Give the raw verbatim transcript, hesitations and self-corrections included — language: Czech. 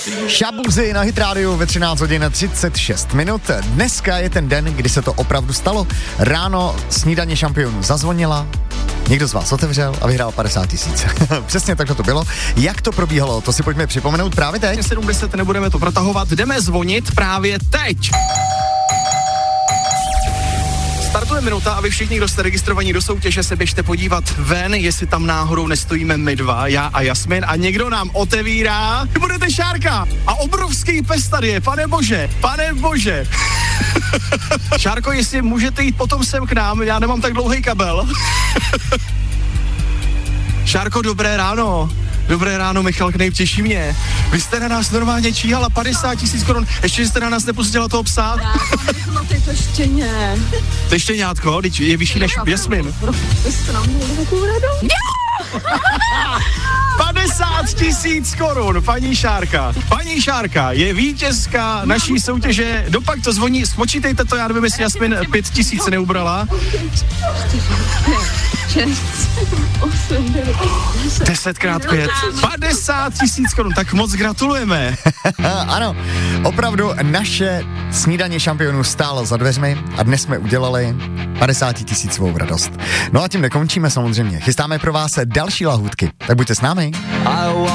Shabuzy na Hit Radio ve třináct hodin třicet šest minut. Dneska je ten den, kdy se to opravdu stalo. Ráno snídaně šampionů zazvonila, někdo z vás otevřel a vyhrál padesát tisíc. Přesně takhle to bylo. Jak to probíhalo, to si pojďme připomenout právě teď. sedm deset, nebudeme to protahovat, jdeme zvonit právě teď. Startuje minuta a vy všichni, kdo jste registrovaní do soutěže, se běžte podívat ven, jestli tam náhodou nestojíme my dva, já a Jasmin, a někdo nám otevírá. Vy budete Šárka a obrovský pes tady je, pane bože, pane bože. Šárko, jestli můžete jít potom sem k nám, já nemám tak dlouhý kabel. Šárko, dobré ráno. Dobré ráno, Michal Knejp, těší mě. Vy jste na nás normálně číhala padesát tisíc korun, ještě jste na nás nepustila toho psa. No, ty to štěně. To štěňátko, je vyšší než Jasmin. Vy jste nám měli takovou radost. padesát tisíc korun, paní Šárka. Paní Šárka je vítězka naší soutěže. Dopak to zvoní, spočítejte to, já nevím, jestli Jasmin pět tisíc neubrala. Desetkrát pět. padesát tisíc korun, tak moc gratulujeme. Ano, opravdu naše snídaně šampionů stálo za dveřmi a dnes jsme udělali padesát tisícovou radost. No a tím nekončíme samozřejmě. Chystáme pro vás další lahůdky, tak buďte s námi.